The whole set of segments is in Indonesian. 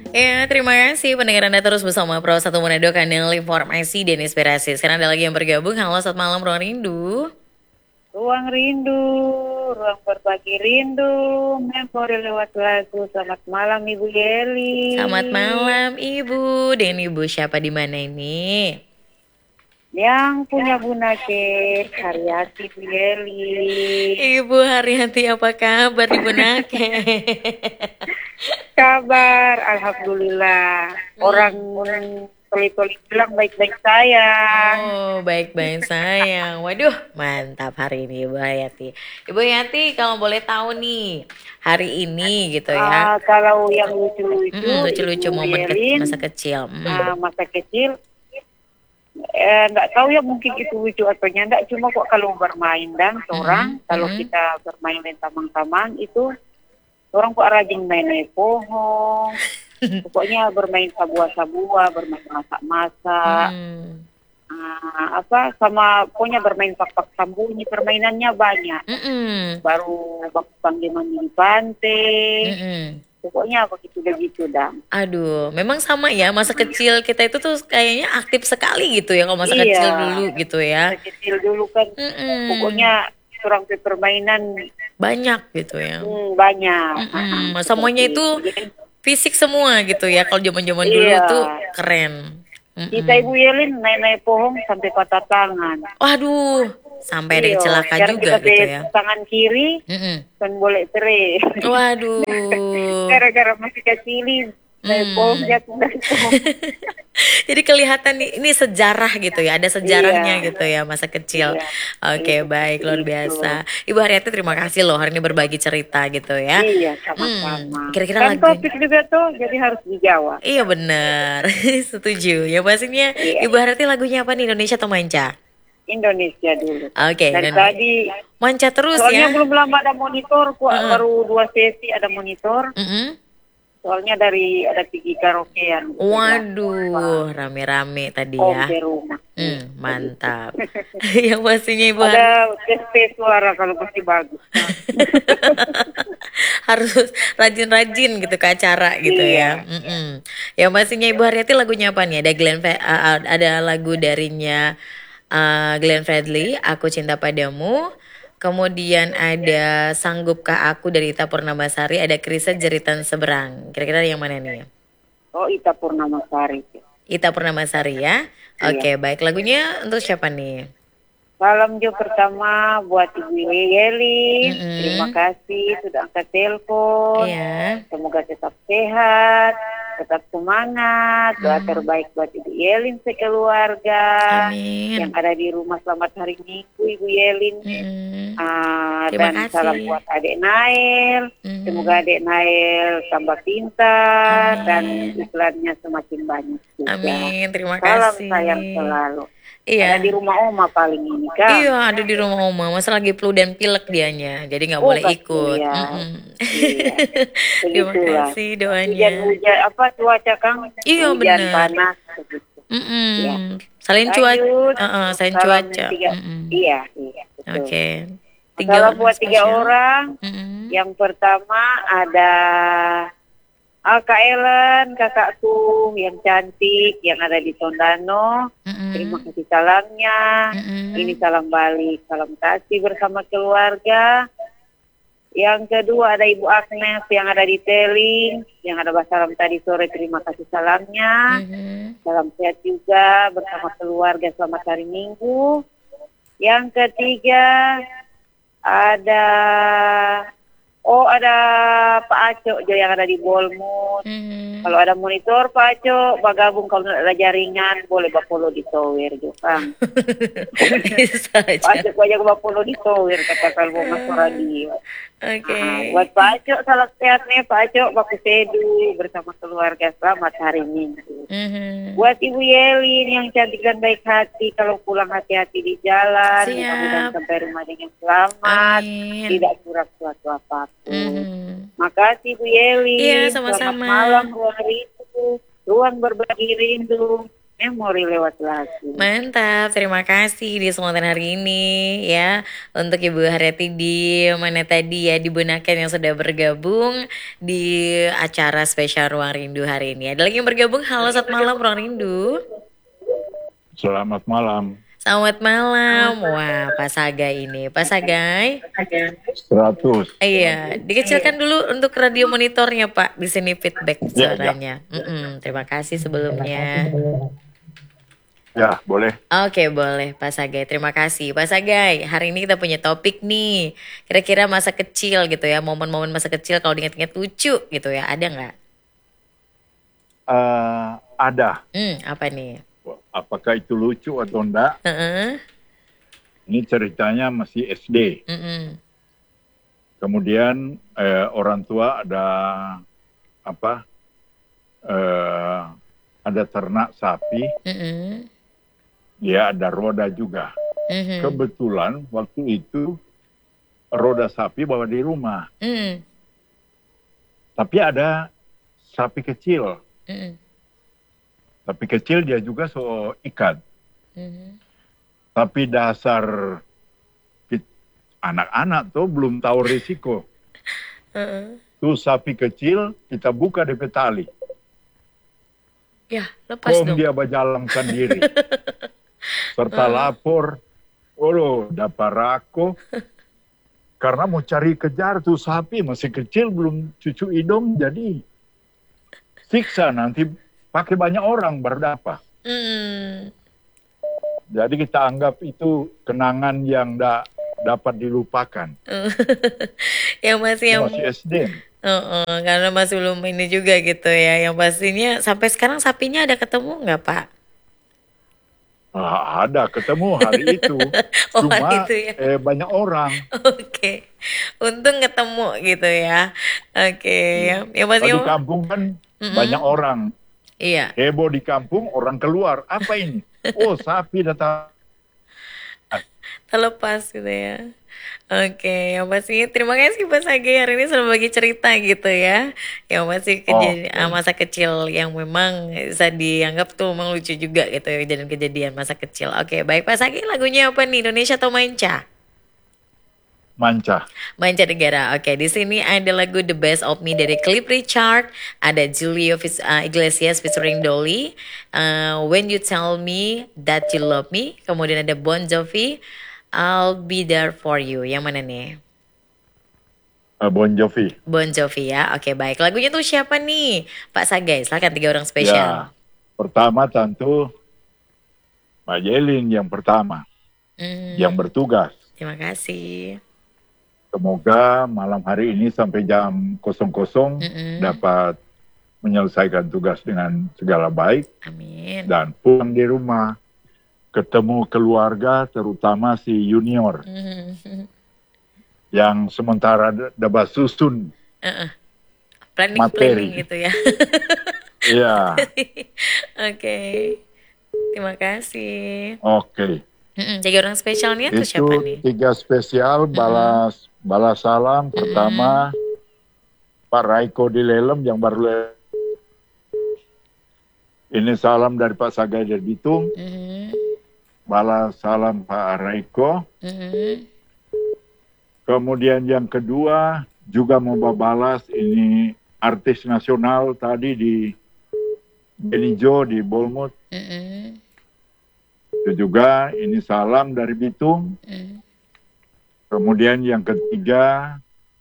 Ya, terima kasih pendengar Anda terus bersama Pro Satu Manado, kanal informasi dan inspirasi. Sekarang ada lagi yang bergabung. Halo, selamat malam Ruang Rindu. Ruang rindu, ruang berbagi rindu, memori lewat lagu. Selamat malam Ibu Yeli. Selamat malam Ibu. Dan Ibu siapa di mana ini? Yang punya Bunake, Haryati Bu Yeli. Ibu Haryanti, apa kabar Ibu Nake? Kabar, Alhamdulillah. Orang toli-toli bilang baik-baik saya. Oh, baik-baik sayang. Waduh, mantap hari ini Ibu Hayati. Ibu Hayati, kalau boleh tahu nih, hari ini gitu ya. Kalau yang lucu-lucu, Lucu-lucu Ibu momen Yelin, masa kecil. masa kecil, nggak tahu ya mungkin itu lucu atau nyandak. Cuma kok kalau bermain dan orang, kalau kita bermain dengan teman-teman itu orang kok rajin main pohon. Pokoknya bermain sabua-sabua, bermain masak-masak, pokoknya bermain pak-pak sambunyi, permainannya banyak. Baru waktu panggilan di pantai, pokoknya begitu-begitu dah. Aduh, memang sama ya, masa kecil kita itu tuh kayaknya aktif sekali gitu ya kalau masa kecil dulu gitu ya. Masa kecil dulu kan, pokoknya orang permainan banyak gitu ya. Banyak. Semuanya itu fisik semua gitu ya. Kalau zaman-zaman dulu tuh keren. Kita Ibu Yelin naik-naik pohon sampai patah tangan. Waduh, sampai ada yang celaka sekarang juga kita gitu ya. Tangan kiri kan boleh cerai. Waduh. Gara-gara masih kecil naik pohon jatuh dari pohon. Jadi kelihatan ini sejarah gitu ya, ada sejarahnya gitu ya masa kecil. Oke, baik, luar biasa. Ibu Haryati, terima kasih loh hari ini berbagi cerita gitu ya. Iya, sama-sama. Kira-kira Kan topik juga tuh, jadi harus dijawab. Iya benar, setuju. Ya pastinya Ibu Haryati lagunya apa nih, Indonesia atau Manca? Indonesia dulu. Oke. Dan tadi Manca terus soalnya ya. belum lama ada monitor, baru 2 sesi ada monitor. Soalnya ada 3 karaokean. Waduh, rame-rame tadi ya. Di rumah. Mantap. Yang pastinya Ibu ada tes suara kalau pasti bagus. Harus rajin-rajin gitu ke acara gitu ya. Yang pastinya Ibu Haryati lagunya apa nih? Ada lagu darinya Glenn Fredly, Aku Cinta Padamu. Kemudian ada Sanggupkah Aku dari Ita Purnamasari, ada Krisa Jeritan Seberang. Kira-kira yang mana nih? Oh, Ita Purnamasari. Ita Purnamasari ya. Oke, baik. Lagunya untuk siapa nih? Salam juga pertama buat Ibu Yeli. Terima kasih sudah angkat telepon. Semoga tetap sehat, tetap semangat. Doa terbaik buat Ibu Yelin sekeluarga. Amin. Yang ada di rumah selamat hari Minggu Ibu Yelin. Dan salam buat adik Nail. Semoga adik Nail tambah pintar. Dan iklannya semakin banyak juga. Amin, terima kasih. Salam sayang selalu. Iya. Ada di rumah Oma paling ini kan. Iya, ada di rumah Oma. Masa lagi flu dan pilek dianya, jadi nggak boleh ikut. Iya. Terima kasih doanya. Hujan cuaca kan? Iya, hujan bener. panas. Salin cuaca. Salin cuaca. Iya. Oke. Salam buat 3 orang. Yang pertama ada Kak Ellen, kakakku yang cantik, yang ada di Tondano. Terima kasih salamnya. Ini salam balik, salam kasih bersama keluarga. Yang kedua ada Ibu Agnes yang ada di Teling, yang ada salam tadi sore, terima kasih salamnya. Salam sehat juga bersama keluarga, selamat hari Minggu. Yang ketiga ada Pak Aco yang ada di Bolmut. Kalau ada monitor Pak Aco, bergabung. Kalau ada jaringan, boleh follow di Tower juga. Pak Aco aja follow di Tower, kata kalau mau masuk radio. Buat Pak Aco, salam sehat nih Pak Aco, Baku Sedu bersama keluarga, selamat hari Minggu. Buat Ibu Yelin yang cantik dan baik hati, kalau pulang hati-hati di jalan, mudah-mudahan sampai rumah dengan selamat, tidak kurang suatu apapun. Makasih Bu Yeli. Iya, sama-sama. Selamat malam ruang rindu, ruang berbagi rindu. memori lewat lagu. Mantap, terima kasih di kesempatan hari ini ya untuk Ibu Haryati di mana tadi ya di Bunaken yang sudah bergabung di acara spesial Ruang Rindu hari ini. Ada lagi yang bergabung? Halo, selamat malam Ruang Rindu. Selamat malam. Selamat malam. Wah, Pak Sagai ini. Pak Sagai. 100. Iya, dikecilkan dulu untuk radio monitornya Pak. Di sini feedback Ya, suaranya. Terima kasih sebelumnya. Ya, boleh. Oke, boleh Pak Sagai. Terima kasih. Pak Sagai, hari ini kita punya topik nih. Kira-kira masa kecil gitu ya, momen-momen masa kecil kalau diingat-ingat lucu gitu ya, ada nggak? Ada. Apa nih? Apakah itu lucu atau enggak? Heeh. Ini ceritanya masih SD. Mm-mm. Kemudian orang tua ada apa? Ada ternak sapi. Mm-mm. Ya, ada roda juga. Mhm. Kebetulan waktu itu roda sapi bawa di rumah. Mm. Tapi ada sapi kecil. Mm-mm. Sapi kecil dia juga so ikat. Mhm. Tapi dasar anak-anak tuh belum tahu risiko. Heeh. Tuh sapi kecil kita buka DP tali. Ya, lepas Kom dong. dia berjalankan diri. Serta lapor. Waduh, dapat rako. Karena mau cari kejar tuh sapi masih kecil belum cucu hidung jadi siksa nanti pakai banyak orang berdapat. Mm. Jadi kita anggap itu kenangan yang dapat dilupakan. Yang masih Masih SD. karena masih belum ini juga gitu ya. Yang pastinya sampai sekarang sapinya ada ketemu nggak Pak? Ada ketemu hari itu. Oh, Cuma itu ya. banyak orang. Oke, untung ketemu gitu ya. Oke, ya pasti. Di kampung kan banyak orang. Iya. Heboh di kampung, orang keluar. Apa ini? Oh, sapi datang. Terlepas gitu ya. Oke, yang pasti terima kasih Pak Sage hari ini sudah bagi cerita gitu ya. Yang pasti masa kecil yang memang bisa dianggap tuh memang lucu juga gitu ya, kejadian-kejadian masa kecil. Oke, baik Pak Sage, lagunya apa nih? Indonesia atau Manca? Manca. Mancanegara. Oke, di sini ada lagu The Best of Me dari Cliff Richard, ada Julio Iglesias featuring Dolly, When You Tell Me That You Love Me, kemudian ada Bon Jovi, I'll Be There For You. Yang mana nih? Bon Jovi. Bon Jovi ya. Oke, baik. Lagunya tuh siapa nih? Pak Sagai, silakan 3 orang spesial. Ya, pertama tentu Mbak Jelin yang pertama, yang bertugas. Terima kasih. Semoga malam hari ini sampai jam 00 dapat menyelesaikan tugas dengan segala baik. Amin. Dan pulang di rumah, ketemu keluarga, terutama si Junior. Yang sementara dapat susun planning gitu ya. Iya. Oke. Terima kasih. Oke. 3 orang spesialnya tuh siapa nih? 3 spesial balas salam. Pertama Pak Raiko di Lelem yang baru ini salam dari Pak Sagai dari Bitung. Balas salam Pak Raiko. Kemudian yang kedua juga mau balas ini artis nasional tadi di Benijo di Bolmut. Itu juga ini salam dari Bitung. Kemudian yang ketiga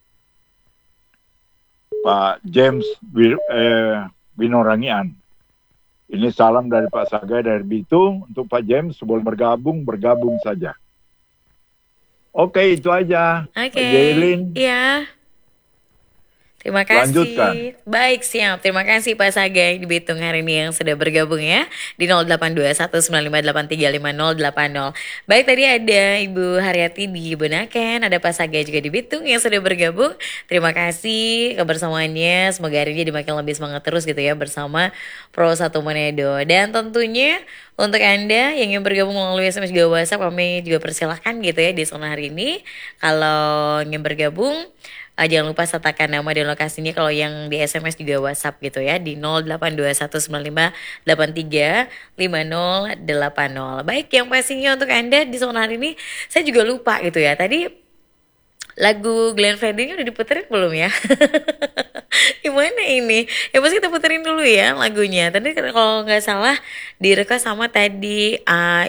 Pak James Winorangian. Ini salam dari Pak Sagai dari Bitung untuk Pak James sebelum bergabung saja. Oke, itu aja. Oke. Jailin. Iya. Terima kasih. Lanjutkan. Baik, siap. Terima kasih Pak Sagai di Bitung hari ini yang sudah bergabung ya. Di 082195835080. Baik, tadi ada Ibu Haryati di Bunaken, ada Pak Sagai juga di Bitung yang sudah bergabung. Terima kasih kebersamaannya. Semoga hari ini dimakin lebih semangat terus gitu ya bersama Pro 1 Manado. Dan tentunya untuk Anda yang ingin bergabung melalui SMS juga WhatsApp, kami juga persilahkan gitu ya di zona hari ini. Kalau ingin bergabung, Jangan lupa sertakan nama dan lokasinya, kalau yang di SMS juga WhatsApp gitu ya, di 082195835080. Baik, yang pastinya untuk Anda di sore hari ini, saya juga lupa gitu ya. Tadi lagu Glenn Fredly udah diputerin belum ya? Gimana ini? Ya pasti kita puterin dulu ya lagunya. Tadi kalau nggak salah direkam sama tadi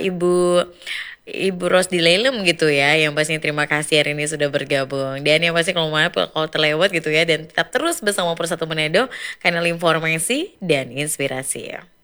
Ibu Ros di Lelem gitu ya, yang pastinya terima kasih hari ini sudah bergabung. Dan yang pasti kalau terlewat gitu ya, dan tetap terus bersama Persatu Manado, kanal informasi dan inspirasi ya.